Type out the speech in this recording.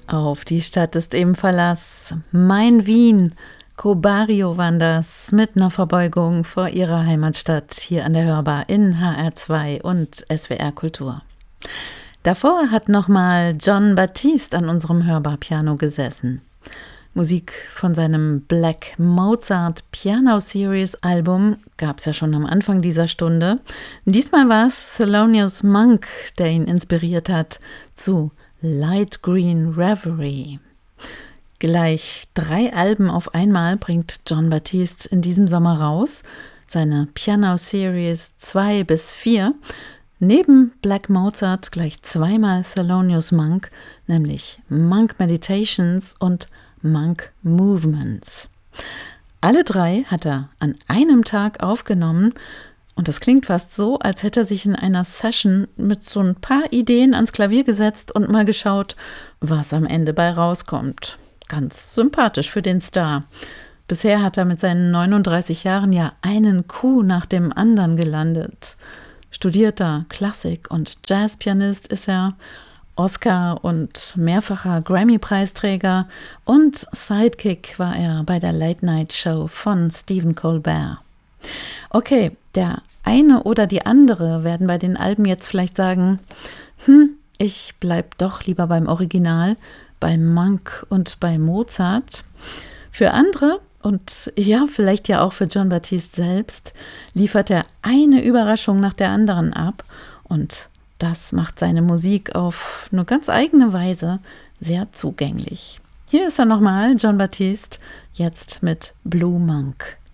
Auf die Stadt ist eben Verlass. Mein Wien. Cobario waren das mit einer Verbeugung vor ihrer Heimatstadt hier an der Hörbar in HR2 und SWR Kultur. Davor hat nochmal Jon Batiste an unserem Hörbar-Piano gesessen. Musik von seinem Black Mozart Piano Series Album gab es ja schon am Anfang dieser Stunde. Diesmal war es Thelonious Monk, der ihn inspiriert hat zu Light Green Reverie. Gleich 3 Alben auf einmal bringt Jon Batiste in diesem Sommer raus. Seine Piano Series 2 bis 4. Neben Black Mozart gleich 2-mal Thelonious Monk, nämlich Monk Meditations und Monk Movements. Alle 3 hat er an einem Tag aufgenommen und das klingt fast so, als hätte er sich in einer Session mit so ein paar Ideen ans Klavier gesetzt und mal geschaut, was am Ende bei rauskommt. Ganz sympathisch für den Star. Bisher hat er mit seinen 39 Jahren ja einen Coup nach dem anderen gelandet. Studierter Klassik- und Jazzpianist ist er, Oscar- und mehrfacher Grammy-Preisträger und Sidekick war er bei der Late-Night-Show von Stephen Colbert. Okay, der eine oder die andere werden bei den Alben jetzt vielleicht sagen, ich bleib doch lieber beim Original, bei Monk und bei Mozart. Für andere und ja, vielleicht ja auch für Jon Batiste selbst, liefert er eine Überraschung nach der anderen ab und das macht seine Musik auf eine ganz eigene Weise sehr zugänglich. Hier ist er nochmal, Jon Batiste, jetzt mit Blue Monk.